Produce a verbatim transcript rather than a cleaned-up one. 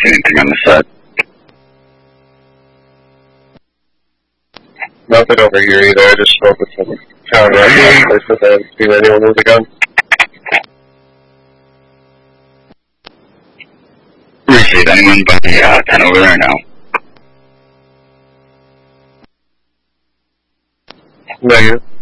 anything on the set? Nothing over here either. I just spoke with some town residents. They said they haven't seen anyone with a gun. Received anyone by the uh, ten over there now? Negative.